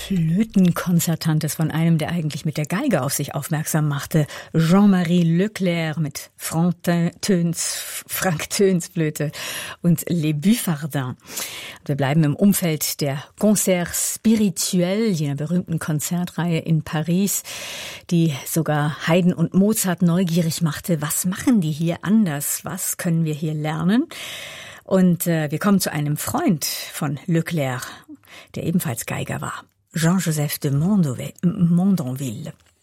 Flötenkonzertantes von einem, der eigentlich mit der Geige auf sich aufmerksam machte. Jean-Marie Leclerc mit Frank Theuns Flöte und Les Buffardins. Wir bleiben im Umfeld der Concerts Spirituels, jener berühmten Konzertreihe in Paris, die sogar Haydn und Mozart neugierig machte. Was machen die hier anders? Was können wir hier lernen? Und wir kommen zu einem Freund von Leclerc, der ebenfalls Geiger war, Jean-Joseph de Mondonville.